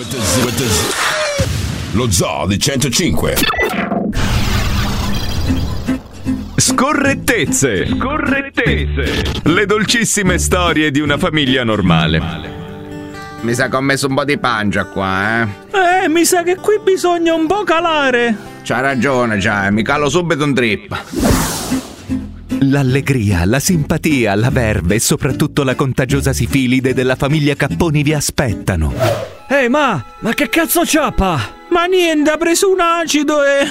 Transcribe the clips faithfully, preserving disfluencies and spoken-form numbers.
Lo Zoo di centocinque. Scorrettezze. Scorrettezze. Le dolcissime storie di una famiglia normale. Mi sa che ho messo un po' di pancia qua, eh. Eh, mi sa che qui bisogna un po' calare. C'ha ragione, già, mi calo subito un trip. L'allegria, la simpatia, la verve e soprattutto la contagiosa sifilide della famiglia Capponi vi aspettano. Ehi, ma, ma che cazzo c'ha, pa? Ma niente, ha preso un acido e...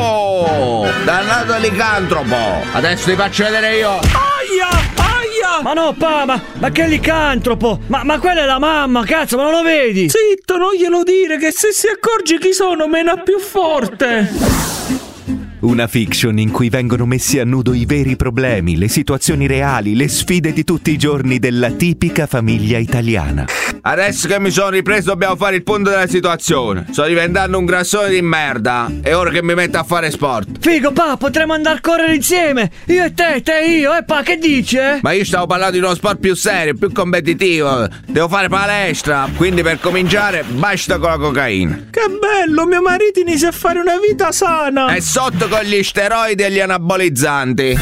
Oh, dannato licantropo! Adesso ti faccio vedere io! Aia, aia! Ma no, pa, ma, ma che licantropo? Ma, ma quella è la mamma, cazzo, ma non lo vedi? Zitto, non glielo dire, che se si accorge chi sono mena più forte. Una fiction in cui vengono messi a nudo i veri problemi, le situazioni reali, le sfide di tutti i giorni della tipica famiglia italiana. Adesso che mi sono ripreso dobbiamo fare il punto della situazione. Sto diventando un grassone di merda. È ora che mi metto a fare sport. Figo, pa, potremmo andare a correre insieme. Io e te, te e io, eh pa, che dici, eh? Ma io stavo parlando di uno sport più serio, più competitivo. Devo fare palestra. Quindi per cominciare basta con la cocaina. Che bello, mio marito inizia a fare una vita sana. È sotto con gli steroidi e gli anabolizzanti.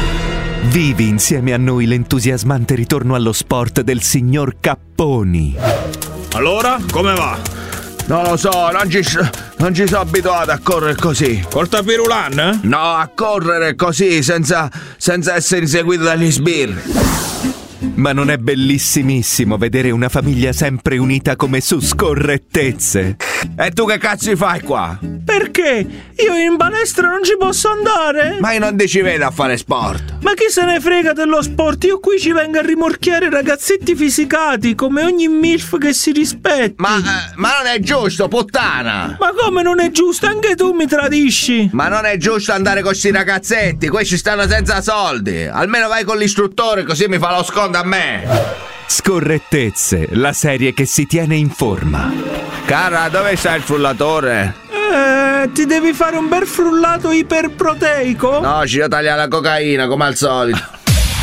Vivi insieme a noi l'entusiasmante ritorno allo sport del signor Capponi. Allora, come va? Non lo so, non ci, non ci sono abituato a correre così. Col tapirulan, eh? No, a correre così, senza, senza essere inseguito dagli sbirri. Ma non è bellissimissimo vedere una famiglia sempre unita come su Scorrettezze? E tu che cazzo ci fai qua? Perché? Io in palestra non ci posso andare? Ma io non ti ci vedo a fare sport. Ma chi se ne frega dello sport? Io qui ci vengo a rimorchiare ragazzetti fisicati come ogni milf che si rispetti. Ma, eh, ma non è giusto, puttana! Ma come non è giusto? Anche tu mi tradisci. Ma non è giusto andare con questi ragazzetti, questi stanno senza soldi. Almeno vai con l'istruttore così mi fa lo sconto a me. Scorrettezze, la serie che si tiene in forma. Cara, dove sta il frullatore? Eh, ti devi fare un bel frullato iperproteico? No, ci devo tagliare la cocaina come al solito.